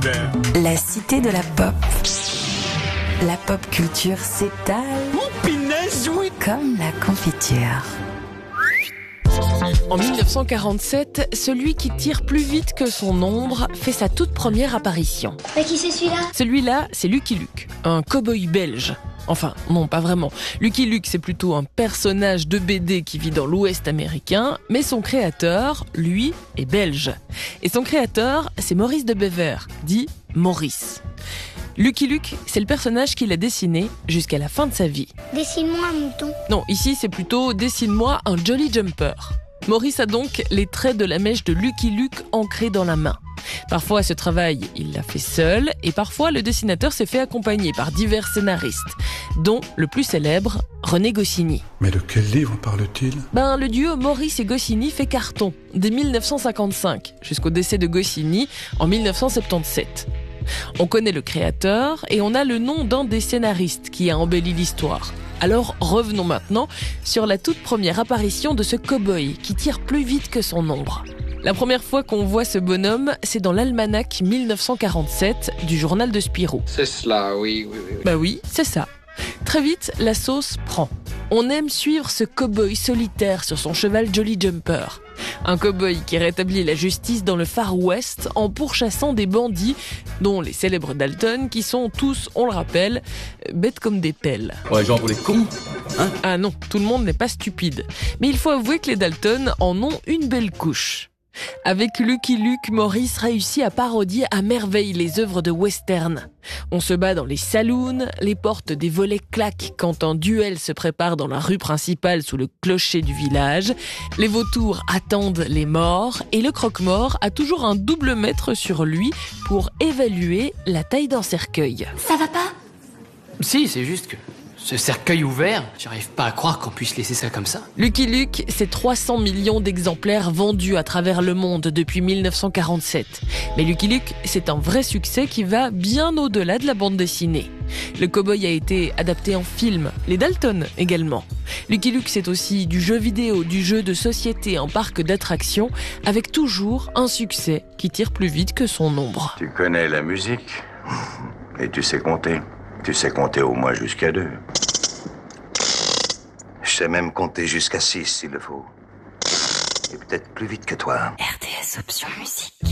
Hubert. La cité de la pop. La pop culture s'étale. Oh, punaise, oui. Comme la confiture. En 1947, celui qui tire plus vite que son ombre fait sa toute première apparition. Mais qui c'est celui-là ? Celui-là, c'est Lucky Luke, un cow-boy belge. Enfin, non, pas vraiment. Lucky Luke, c'est plutôt un personnage de BD qui vit dans l'Ouest américain, mais son créateur, lui, est belge. Et son créateur, c'est Maurice de Bever, dit Maurice. Lucky Luke, c'est le personnage qu'il a dessiné jusqu'à la fin de sa vie. Dessine-moi un mouton. Non, ici, c'est plutôt « Dessine-moi un Jolly Jumper ». Maurice a donc les traits de la mèche de Lucky Luke ancrés dans la main. Parfois, ce travail, il l'a fait seul, et parfois, le dessinateur s'est fait accompagner par divers scénaristes, dont le plus célèbre, René Goscinny. Mais de quel livre parle-t-il ? Le duo Maurice et Goscinny fait carton, dès 1955, jusqu'au décès de Goscinny en 1977. On connaît le créateur, et on a le nom d'un des scénaristes qui a embelli l'histoire. Alors revenons maintenant sur la toute première apparition de ce cow-boy qui tire plus vite que son ombre. La première fois qu'on voit ce bonhomme, c'est dans l'almanach 1947 du journal de Spirou. C'est cela, oui. Oui, c'est ça. Très vite, la sauce prend. On aime suivre ce cow-boy solitaire sur son cheval Jolly Jumper. Un cow-boy qui rétablit la justice dans le Far West en pourchassant des bandits, dont les célèbres Dalton, qui sont tous, on le rappelle, bêtes comme des pelles. Ouais, genre pour les cons, hein ? Ah non, tout le monde n'est pas stupide. Mais il faut avouer que les Dalton en ont une belle couche. Avec Lucky Luke, Maurice réussit à parodier à merveille les œuvres de western. On se bat dans les saloons, les portes des volets claquent quand un duel se prépare dans la rue principale sous le clocher du village, les vautours attendent les morts et le croque-mort a toujours un double mètre sur lui pour évaluer la taille d'un cercueil. Ça va pas ? Si, c'est juste que ce cercueil ouvert, j'arrive pas à croire qu'on puisse laisser ça comme ça. Lucky Luke, c'est 300 millions d'exemplaires vendus à travers le monde depuis 1947. Mais Lucky Luke, c'est un vrai succès qui va bien au-delà de la bande dessinée. Le cow-boy a été adapté en film, les Dalton également. Lucky Luke, c'est aussi du jeu vidéo, du jeu de société en parc d'attractions, avec toujours un succès qui tire plus vite que son ombre. Tu connais la musique et tu sais compter. Tu sais compter au moins jusqu'à 2. Je sais même compter jusqu'à 6 s'il le faut. Et peut-être plus vite que toi. RTS Option Musique.